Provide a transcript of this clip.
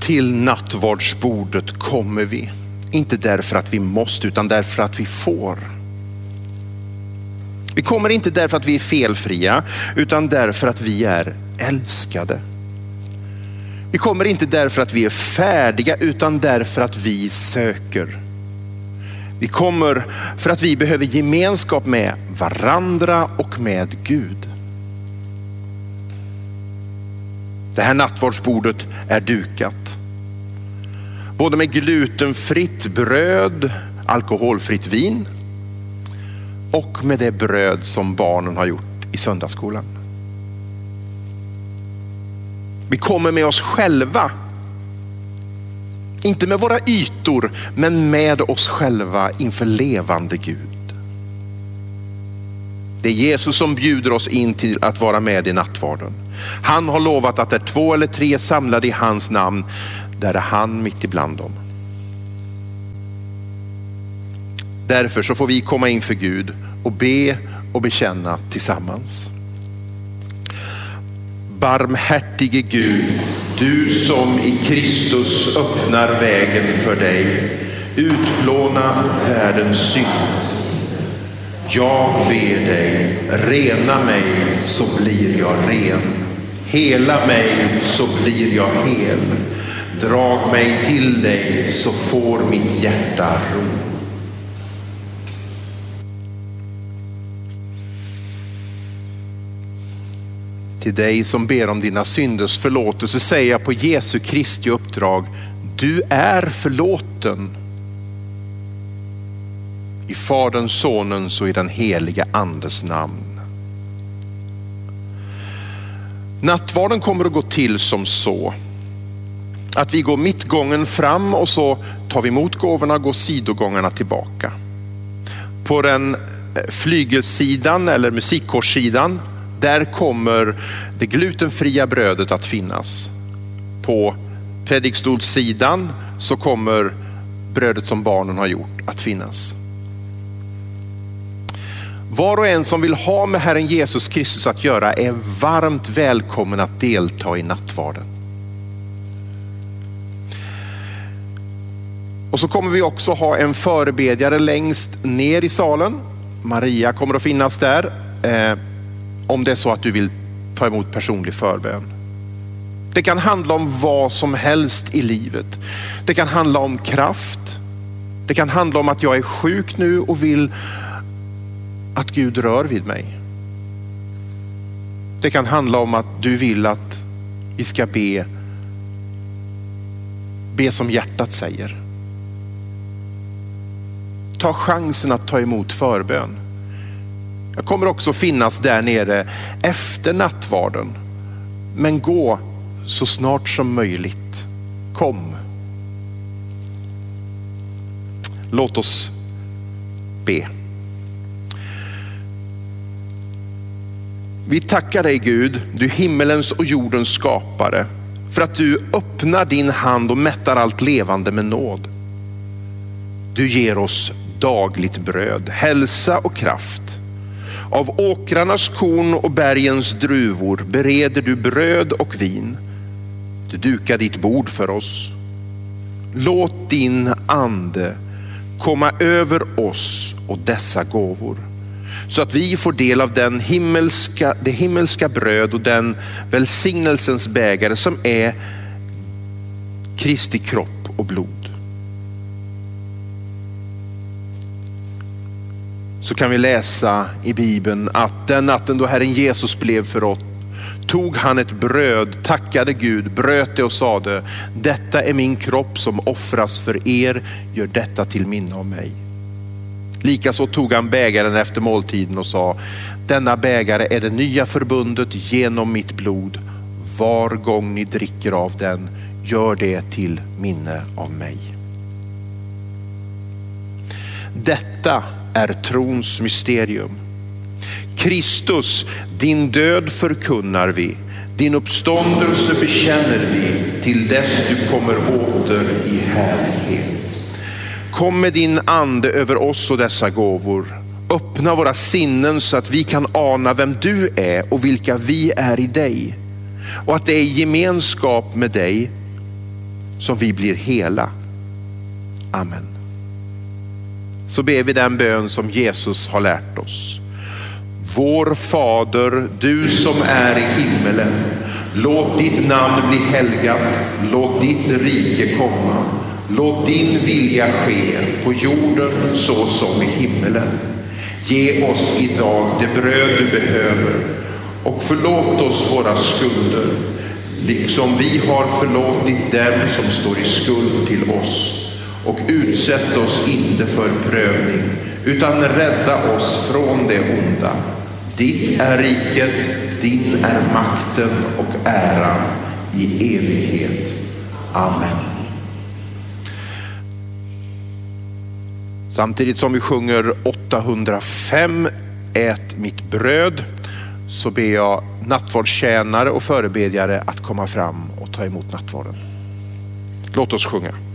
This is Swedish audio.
till nattvardsbordet kommer vi. Inte därför att vi måste, utan därför att vi får. Vi kommer inte därför att vi är felfria, utan därför att vi är älskade. Vi kommer inte därför att vi är färdiga, utan därför att vi söker. Vi kommer för att vi behöver gemenskap med varandra och med Gud. Det här nattvardsbordet är dukat. Både med glutenfritt bröd, alkoholfritt vin och med det bröd som barnen har gjort i söndagsskolan. Vi kommer med oss själva. Inte med våra ytor, men med oss själva inför levande Gud. Det är Jesus som bjuder oss in till att vara med i nattvarden. Han har lovat att där 2 eller 3 samlade i hans namn, där är han mitt ibland dem. Därför så får vi komma inför Gud och be och bekänna tillsammans. Barmhärtige Gud, du som i Kristus öppnar vägen för dig, utplåna världens synd. Jag ber dig, rena mig så blir jag ren. Hela mig så blir jag hel. Drag mig till dig så får mitt hjärta ro. Till dig som ber om dina synders förlåtelse säger jag på Jesu Kristi uppdrag: du är förlåten. I Faderns, Sonens och i den heliga Andes namn. Nattvarden kommer att gå till som så att vi går mittgången fram och så tar vi emot gåvorna och går sidogångarna tillbaka. På den flygelsidan eller musikkårssidan, där kommer det glutenfria brödet att finnas. På predikstolssidan så kommer brödet som barnen har gjort att finnas. Var och en som vill ha med Herren Jesus Kristus att göra är varmt välkommen att delta i nattvarden. Och så kommer vi också ha en förebedjare längst ner i salen. Maria kommer att finnas där. Om det är så att du vill ta emot personlig förbön. Det kan handla om vad som helst i livet. Det kan handla om kraft. Det kan handla om att jag är sjuk nu och vill att Gud rör vid mig. Det kan handla om att du vill att vi ska be som hjärtat säger. Ta chansen att ta emot förbön. Jag kommer också finnas där nere efter nattvarden. Men gå så snart som möjligt. Kom. Låt oss be. Vi tackar dig Gud, du himmelens och jordens skapare, för att du öppnar din hand och mättar allt levande med nåd. Du ger oss dagligt bröd, hälsa och kraft. Av åkrarnas korn och bergens druvor bereder du bröd och vin. Du dukar ditt bord för oss. Låt din ande komma över oss och dessa gåvor, så att vi får del av det himmelska bröd och den välsignelsens bägare som är Kristi kropp och blod. Så kan vi läsa i Bibeln att den natten då Herren Jesus blev för oss, tog han ett bröd, tackade Gud, bröt det och sade: detta är min kropp som offras för er, gör detta till minne av mig. Likaså tog han bägaren efter måltiden och sa: denna bägare är det nya förbundet genom mitt blod. Var gång ni dricker av den, gör det till minne av mig. Detta är trons mysterium. Kristus, din död förkunnar vi, din uppståndelse bekänner vi till dess du kommer åter i härlighet. Kom med din ande över oss och dessa gåvor. Öppna våra sinnen så att vi kan ana vem du är och vilka vi är i dig. Och att det är gemenskap med dig som vi blir hela. Amen. Så ber vi den bön som Jesus har lärt oss. Vår Fader, du som är i himmelen, låt ditt namn bli helgat, låt ditt rike komma. Låt din vilja ske på jorden så som i himmelen. Ge oss idag det bröd du behöver och förlåt oss våra skulder, liksom vi har förlåtit dem som står i skuld till oss. Och utsätt oss inte för prövning, utan rädda oss från det onda. Ditt är riket, din är makten och äran i evighet. Amen. Samtidigt som vi sjunger 805, ät mitt bröd, så ber jag nattvardstjänare och förebedjare att komma fram och ta emot nattvarden. Låt oss sjunga.